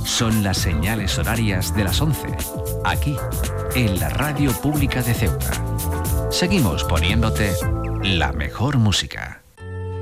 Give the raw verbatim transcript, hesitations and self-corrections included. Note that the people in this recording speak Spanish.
Son las señales horarias de las once, aquí, en la Radio Pública de Ceuta. Seguimos poniéndote la mejor música.